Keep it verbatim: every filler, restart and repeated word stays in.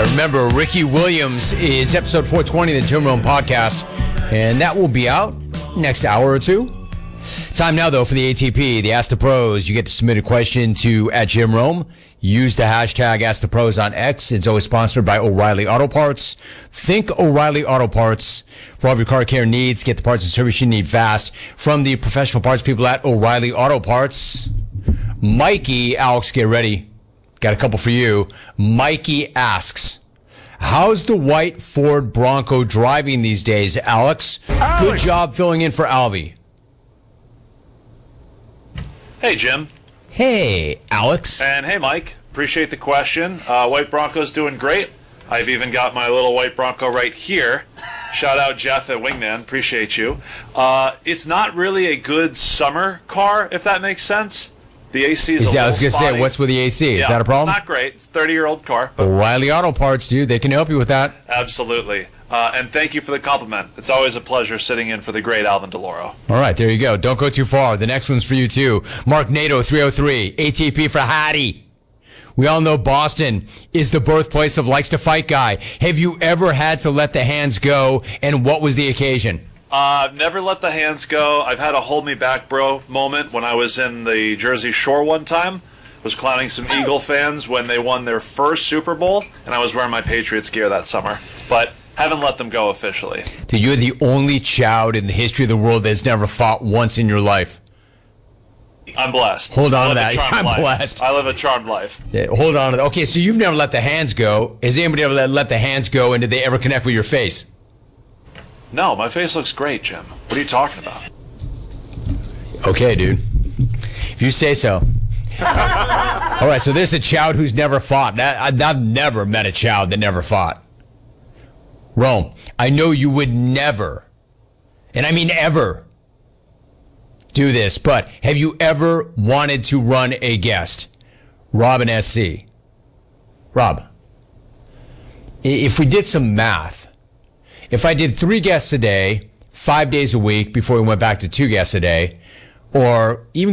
Remember, Ricky Williams is episode four twenty of the Jim Rome podcast, and that will be out next hour or two. Time now, though, for the A T P, the Ask the Pros. You get to submit a question to at Jim Rome. Use the hashtag Ask the Pros on X. It's always sponsored by O'Reilly Auto Parts. Think O'Reilly Auto Parts for all of your car care needs. Get the parts and service you need fast from the professional parts people at O'Reilly Auto Parts. Mikey, Alex, get ready. Got a couple for you. Mikey asks, how's the white Ford Bronco driving these days, Alex? Alex. Good job filling in for Albie. Hey, Jim. Hey, Alex. And hey, Mike. Appreciate the question. Uh, white Bronco's doing great. I've even got my little white Bronco right here. Shout out Jeff at Wingman. Appreciate you. Uh, it's not really a good summer car, if that makes sense. The A C is, is a I was going to say, what's with the A C? Is yeah, that a problem? It's not great. It's a thirty-year-old car. O'Reilly Auto Parts, dude. They can help you with that. Absolutely. Uh, and thank you for the compliment. It's always a pleasure sitting in for the great Alvin DeLauro. All right, there you go. Don't go too far. The next one's for you, too. Mark Nato, three oh three. A T P for Hattie. We all know Boston is the birthplace of likes to fight guy. Have you ever had to let the hands go, and what was the occasion? Uh, never let the hands go. I've had a hold me back, bro moment when I was in the Jersey Shore one time. Was clowning some Eagle fans when they won their first Super Bowl, and I was wearing my Patriots gear that summer. But haven't let them go officially. Dude, you're the only child in the history of the world that's never fought once in your life. I'm blessed. Hold on to that. I'm life. blessed. I live a charmed life. Yeah, hold on to that. Okay, so you've never let the hands go. Has anybody ever let, let the hands go, and did they ever connect with your face? No, my face looks great, Jim. What are you talking about? Okay, dude. If you say so. All right, so there's a child who's never fought. That, I've never met a child that never fought. Rome, I know you would never, and I mean ever, do this, but have you ever wanted to run a guest? Robin S C. Rob, if we did some math, if I did three guests a day, five days a week before we went back to two guests a day, or even